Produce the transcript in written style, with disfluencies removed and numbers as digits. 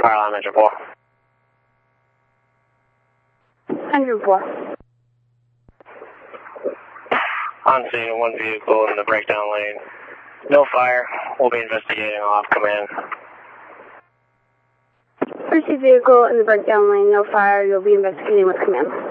Powerline Metro 4. 104. On scene, one vehicle in the breakdown lane. No fire. We'll be investigating off command. Pursuit vehicle in the breakdown lane, no fire. You'll be investigating with command.